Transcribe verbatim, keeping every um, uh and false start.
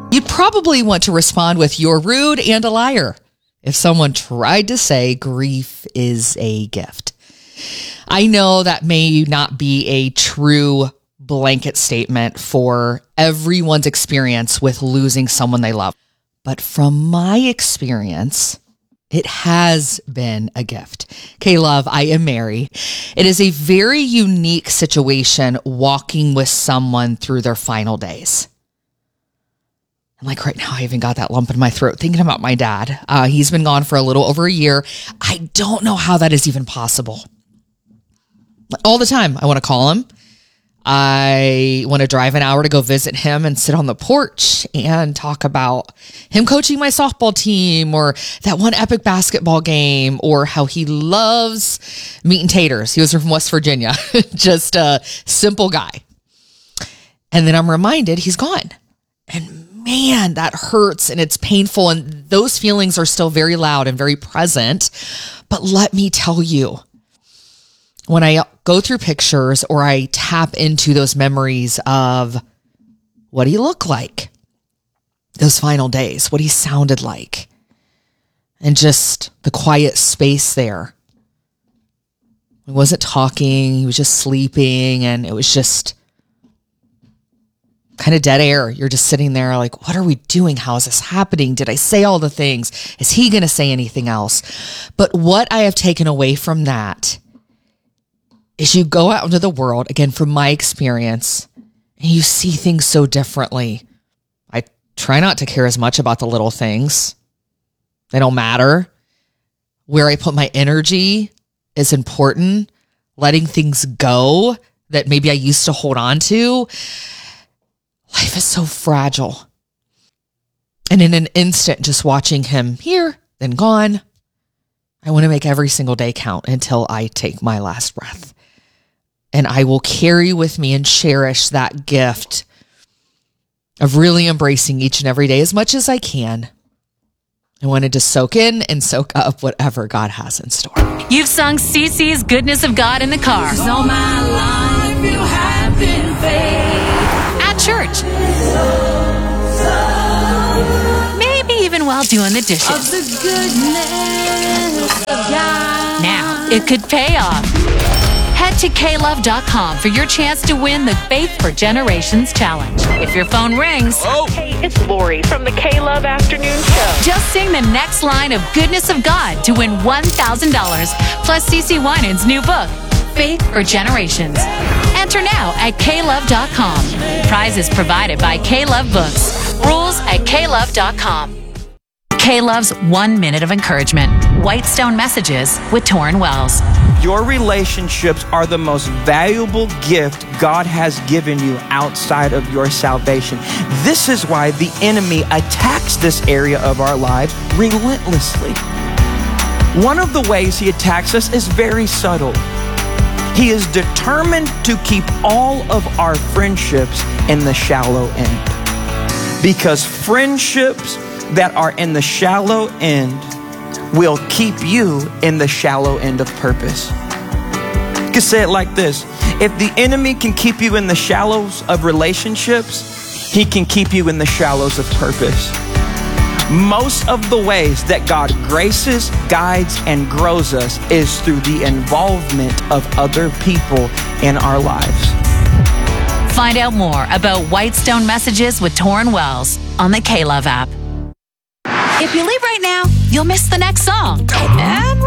You'd probably want to respond with, "You're rude and a liar," if someone tried to say grief is a gift. I know that may not be a true blanket statement for everyone's experience with losing someone they love. But from my experience, it has been a gift. K-Love, I am Mary. It is a very unique situation walking with someone through their final days. And like right now, I even got that lump in my throat thinking about my dad. Uh, he's been gone for a little over a year. I don't know how that is even possible. All the time, I want to call him. I want to drive an hour to go visit him and sit on the porch and talk about him coaching my softball team or that one epic basketball game or how he loves meat and taters. He was from West Virginia, just a simple guy. And then I'm reminded he's gone. And man, that hurts and it's painful. And those feelings are still very loud and very present. But let me tell you, when I go through pictures or I tap into those memories of what he looked like, those final days, what he sounded like, and just the quiet space there. He wasn't talking, he was just sleeping, and it was just kind of dead air. You're just sitting there like, what are we doing? How is this happening? Did I say all the things? Is he going to say anything else? But what I have taken away from that is you go out into the world, again, from my experience, and you see things so differently. I try not to care as much about the little things. They don't matter. Where I put my energy is important. Letting things go that maybe I used to hold on to. Life is so fragile. And in an instant, just watching him here, then gone, I want to make every single day count until I take my last breath. And I will carry with me and cherish that gift of really embracing each and every day as much as I can. I wanted to soak in and soak up whatever God has in store. You've sung Cece's Goodness of God in the car. All my life you have been faithful. At church. Maybe even while doing the dishes. Of the goodness of God. Now, it could pay off. Head to K love dot com for your chance to win the Faith for Generations Challenge. If your phone rings, Oh. Hey, it's Lori from the K-Love Afternoon Show. just sing the next line of Goodness of God to win one thousand dollars plus Cece Winans' new book, Faith for Generations. Enter now at K love dot com. Prizes provided by K-Love Books. Rules at K love dot com. K-Love's One Minute of Encouragement. Whitestone Messages with Torrin Wells. Your relationships are the most valuable gift God has given you outside of your salvation. This is why the enemy attacks this area of our lives relentlessly. One of the ways he attacks us is very subtle. He is determined to keep all of our friendships in the shallow end. Because friendships that are in the shallow end will keep you in the shallow end of purpose. You can say it like this. If the enemy can keep you in the shallows of relationships, he can keep you in the shallows of purpose. Most of the ways that God graces, guides, and grows us is through the involvement of other people in our lives. Find out more about Whitestone Messages with Torrin Wells on the K-Love app. If you leave right now, you'll miss the next song. And